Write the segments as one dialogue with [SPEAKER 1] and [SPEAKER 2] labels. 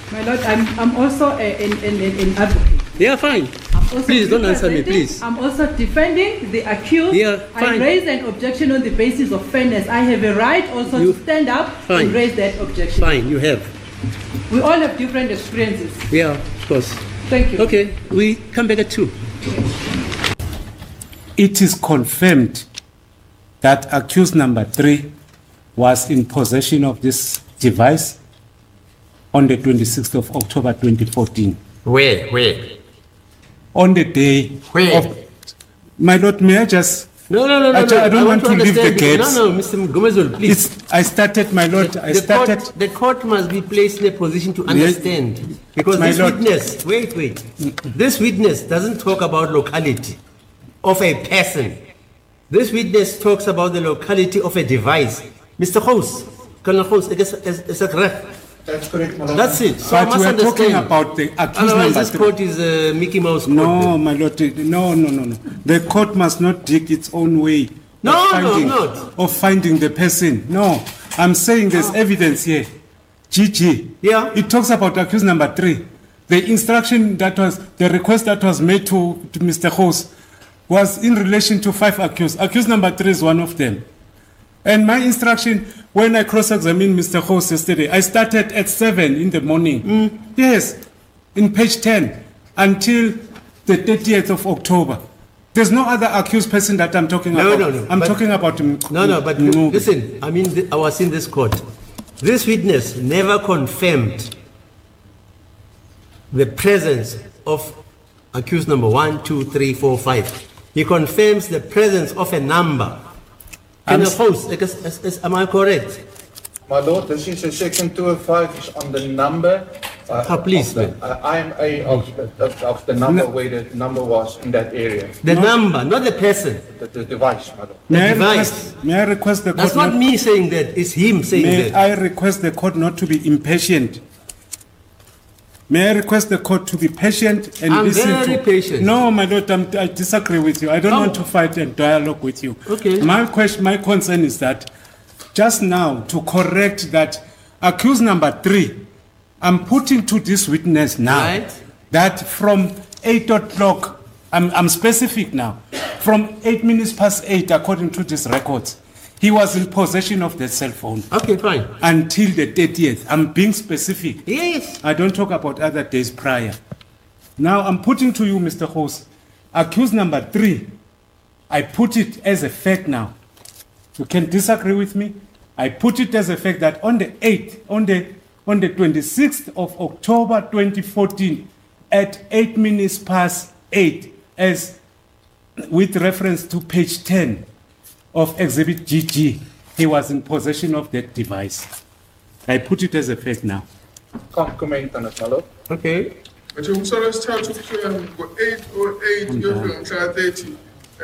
[SPEAKER 1] My Lord, I'm also an advocate.
[SPEAKER 2] Yeah, fine. Please don't answer me, please.
[SPEAKER 1] I'm also defending the accused.
[SPEAKER 2] Yeah, fine.
[SPEAKER 1] I raise an objection on the basis of fairness. I have a right also to stand up and raise that objection.
[SPEAKER 2] Fine, you have.
[SPEAKER 1] We all have different experiences.
[SPEAKER 2] Yeah, of course.
[SPEAKER 1] Thank you.
[SPEAKER 2] Okay, we come back at 2.
[SPEAKER 3] It is confirmed that accused number 3 was in possession of this device on the 26th of October 2014.
[SPEAKER 2] Where?
[SPEAKER 3] On the day
[SPEAKER 2] Where?
[SPEAKER 3] of... My Lord, may I just...
[SPEAKER 2] No.
[SPEAKER 3] I don't want to leave the gaps.
[SPEAKER 2] No, Mr. Gomezulu, please.
[SPEAKER 3] I started, my Lord,
[SPEAKER 2] The court must be placed in a position to understand. Because this witness, wait. This witness doesn't talk about locality of a person. This witness talks about the locality of a device. Mr. House, Colonel House, it's a correct.
[SPEAKER 4] That's correct, my Lord.
[SPEAKER 2] That's it. So
[SPEAKER 3] But
[SPEAKER 2] I must
[SPEAKER 3] we're talking
[SPEAKER 2] understand.
[SPEAKER 3] about the accused
[SPEAKER 2] Otherwise,
[SPEAKER 3] number
[SPEAKER 2] this
[SPEAKER 3] 3.
[SPEAKER 2] court is a Mickey Mouse court.
[SPEAKER 3] No, my Lord, no. The court must not dig its own way of finding the person. No, I'm saying there's evidence here. GG.
[SPEAKER 2] Yeah.
[SPEAKER 3] It talks about accused number 3. The instruction the request that was made to Mr. House was in relation to 5 accused. Accused number 3 is one of them. And my instruction, when I cross-examined Mr. House yesterday, I started at 7 in the morning. Yes, in page 10, until the 30th of October. There's no other accused person that I'm talking about.
[SPEAKER 2] No.
[SPEAKER 3] I'm talking about...
[SPEAKER 2] But listen, I was in this court. This witness never confirmed the presence of accused number 1, 2, 3, 4, 5. He confirms the presence of a number. Am I correct?
[SPEAKER 4] My Lord, this is a section 205 is on the number.
[SPEAKER 2] Please,
[SPEAKER 4] of the IMA of the number where the number was in that area.
[SPEAKER 2] The number, not the person.
[SPEAKER 4] The device, my Lord.
[SPEAKER 3] May I request the court...
[SPEAKER 2] That's not me saying that, it's him saying that.
[SPEAKER 3] May I request the court not to be impatient? May I request the court to be patient and listen to...
[SPEAKER 2] I'm very patient.
[SPEAKER 3] No, my Lord, I disagree with you. I don't want to fight and dialogue with you.
[SPEAKER 2] Okay.
[SPEAKER 3] My concern is that just now, to correct that accused number 3, I'm putting to this witness now that from 8 o'clock, I'm specific now, from 8 minutes past 8, according to these records, he was in possession of the cell phone.
[SPEAKER 2] Okay, fine.
[SPEAKER 3] Until the 30th. I'm being specific.
[SPEAKER 2] Yes.
[SPEAKER 3] I don't talk about other days prior. Now, I'm putting to you, Mr. Host, accused number 3, I put it as a fact now. You can disagree with me. I put it as a fact that on the 8th, on the 26th of October 2014, at 8 minutes past 8, as with reference to page 10 of Exhibit GG, he was in possession of that device. I put it as a fact now.
[SPEAKER 4] Can't comment on it, my Lord.
[SPEAKER 2] Okay.
[SPEAKER 5] But you also start to 808, you're from 30.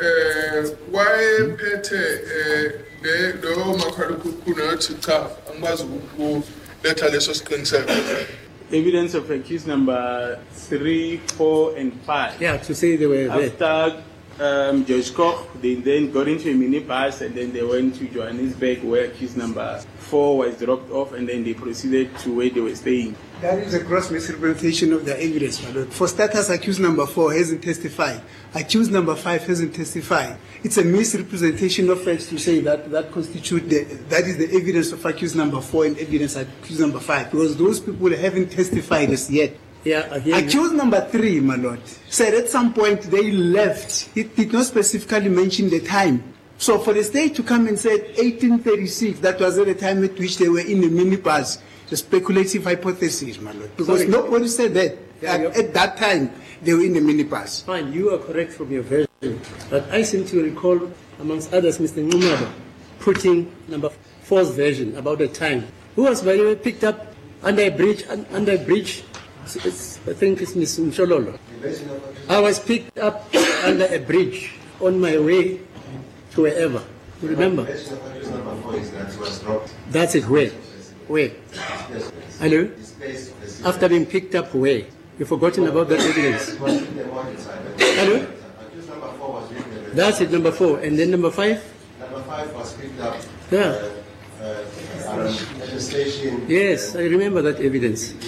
[SPEAKER 5] Why Pete the home of Chika and was letter less
[SPEAKER 6] evidence of accused number 3, 4, and 5.
[SPEAKER 2] Yeah, to say they were there.
[SPEAKER 6] After George Koch, they then got into a minibus and then they went to Johannesburg where accused number 4 was dropped off and then they proceeded to where they were staying.
[SPEAKER 7] That is a gross misrepresentation of the evidence, my Lord. For starters, accused number 4 hasn't testified. Accused number 5 hasn't testified. It's a misrepresentation of facts to say that that is the evidence of accused number 4 and evidence of accused number 5, because those people haven't testified as yet.
[SPEAKER 2] Yeah,
[SPEAKER 7] accused number 3, my Lord, said at some point they left. It did not specifically mention the time. So for the state to come and say 1836, that was at the time at which they were in the minibus, it's a speculative hypothesis, my Lord. Because nobody said that. At that time, they were in the minibus.
[SPEAKER 2] Fine, you are correct from your version. But I seem to recall, amongst others, Mr. Ngumaba putting number 4's version about the time. Who was, by the way, picked up under a bridge. I think it's Ms. Mshololo. I was picked up under a bridge on my way to wherever. You remember? That's it. Where? Hello? After being picked up, where? You've forgotten about that evidence. Hello? That's it, number 4. And then number 5?
[SPEAKER 8] Number 5 was picked up.
[SPEAKER 2] Yeah.
[SPEAKER 8] At the station.
[SPEAKER 2] Yes, I remember that evidence.
[SPEAKER 8] We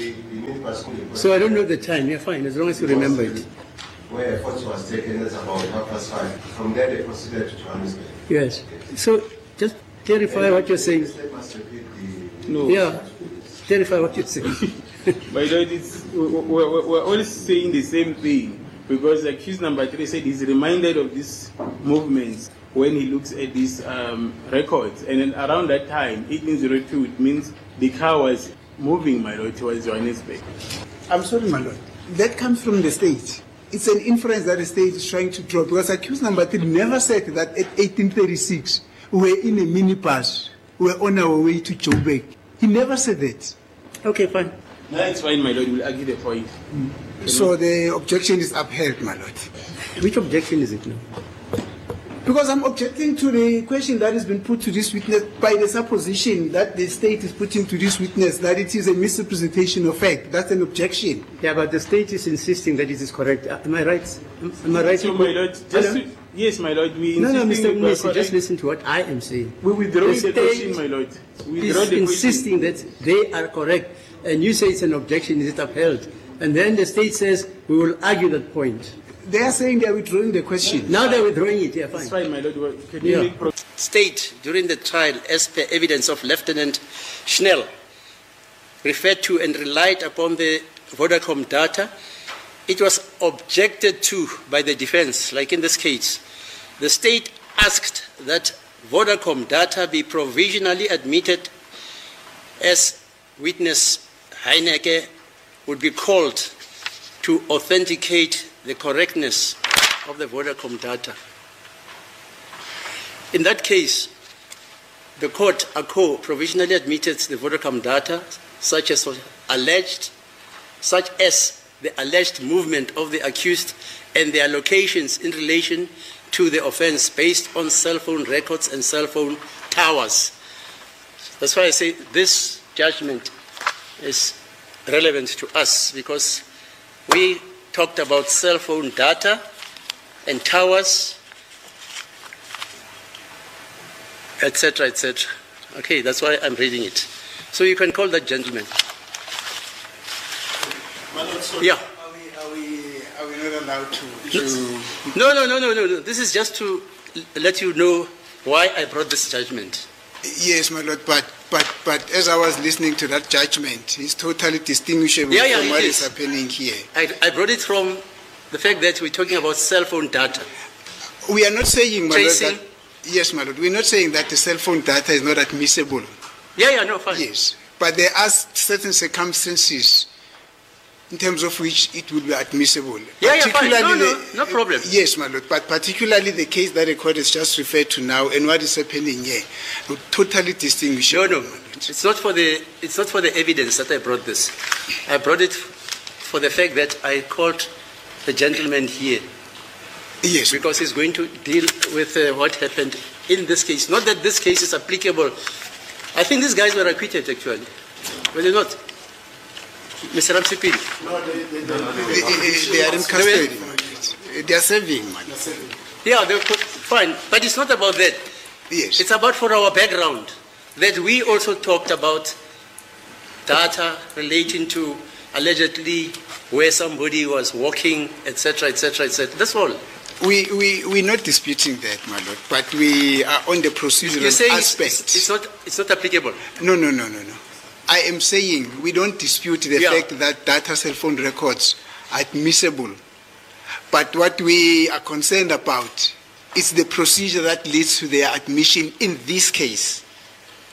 [SPEAKER 8] minibus school.
[SPEAKER 2] So I don't know the time. You're fine, as long as you remember it.
[SPEAKER 8] Where a photo was taken, it's about 5:30. From there, they proceeded to Johannesburg.
[SPEAKER 2] Yes. So just clarify what you're saying.
[SPEAKER 8] They must repeat the...
[SPEAKER 6] No.
[SPEAKER 2] Yeah. Clarify what you're saying.
[SPEAKER 6] My lord, we're all saying the same thing, because accused number 3 said he's reminded of these movements when he looks at these records. And then around that time, 1802, it means the car was moving, my lord, towards Johannesburg.
[SPEAKER 7] I'm sorry, my lord. That comes from the state. It's an inference that the state is trying to draw, because accused number 3 never said that at 1836 we were in a minibus, we were on our way to Joburg. He never said that.
[SPEAKER 2] Okay, fine.
[SPEAKER 6] No, it's fine, my lord. We'll argue the point.
[SPEAKER 7] So the objection is upheld, my lord.
[SPEAKER 2] Which objection is it now?
[SPEAKER 7] Because I'm objecting to the question that has been put to this witness by the supposition that the state is putting to this witness that it is a misrepresentation of fact. That's an objection.
[SPEAKER 2] Yeah, but the state is insisting that it is correct. Am I right? Am I right?
[SPEAKER 6] So, my lord, yes, my lord, we
[SPEAKER 2] No,
[SPEAKER 6] insisting
[SPEAKER 2] Mr.
[SPEAKER 6] that
[SPEAKER 2] Mr. Just listen to what I am saying.
[SPEAKER 6] we withdraw
[SPEAKER 2] The
[SPEAKER 6] the question,
[SPEAKER 2] state
[SPEAKER 6] my lord. We
[SPEAKER 2] is
[SPEAKER 6] withdraw the
[SPEAKER 2] insisting
[SPEAKER 6] question.
[SPEAKER 2] that they are correct, and you say it's an objection, is it upheld? And then the state says, we will argue that point.
[SPEAKER 7] They are saying they are withdrawing the question.
[SPEAKER 2] Now they're withdrawing it, yeah,
[SPEAKER 6] It's
[SPEAKER 2] fine.
[SPEAKER 6] fine, my lord. Can
[SPEAKER 2] Yeah.
[SPEAKER 6] you make pro-
[SPEAKER 2] State, during the trial, as per evidence of Lieutenant Schnell, referred to and relied upon the Vodacom data, it was objected to by the defense, like in this case. The state asked that Vodacom data be provisionally admitted as witness Heineke would be called to authenticate the correctness of the Vodacom data. In that case, the court, ACO, provisionally admitted the Vodacom data, such as the alleged movement of the accused and their locations in relation to the offense based on cell phone records and cell phone towers. That's why I say this judgment is relevant to us, because we talked about cell phone data and towers, etc., etc. Okay, that's why I'm reading it. So you can call that gentleman. Yeah.
[SPEAKER 7] Are we not allowed to...
[SPEAKER 2] No. This is just to let you know why I brought this judgment.
[SPEAKER 7] Yes, my lord, but as I was listening to that judgment, it's totally distinguishable
[SPEAKER 2] Yeah,
[SPEAKER 7] from what
[SPEAKER 2] it
[SPEAKER 7] is
[SPEAKER 2] is.
[SPEAKER 7] happening here.
[SPEAKER 2] I brought it from the fact that we're talking about cell phone data.
[SPEAKER 7] We are not saying, my lord,
[SPEAKER 2] Tracing.
[SPEAKER 7] that... Yes, my lord, we're not saying that the cell phone data is not admissible.
[SPEAKER 2] No, fine.
[SPEAKER 7] Yes, but there are certain circumstances in terms of which it will be admissible.
[SPEAKER 2] Fine.
[SPEAKER 7] Particularly
[SPEAKER 2] No problem.
[SPEAKER 7] Yes, my lord, but particularly the case that the court has just referred to now and what is happening here, totally distinguishable.
[SPEAKER 2] No. It's not for the evidence that I brought this. I brought it for the fact that I called the gentleman here.
[SPEAKER 7] Yes.
[SPEAKER 2] Because he's going to deal with what happened in this case. Not that this case is applicable. I think these guys were acquitted, actually. Were they not? Mr. Ramsipili?
[SPEAKER 7] No, they are in custody. They are serving, man.
[SPEAKER 2] Yeah, they're fine. But it's not about that.
[SPEAKER 7] Yes.
[SPEAKER 2] It's about for our background, that we also talked about data relating to allegedly where somebody was walking, etc., etc., etc. That's all.
[SPEAKER 7] We're not disputing that, my lord, but we are on the procedural
[SPEAKER 2] You're saying
[SPEAKER 7] aspect.
[SPEAKER 2] it's not applicable.
[SPEAKER 7] No. I am saying we don't dispute the fact that data cell phone records are admissible. But what we are concerned about is the procedure that leads to their admission in this case.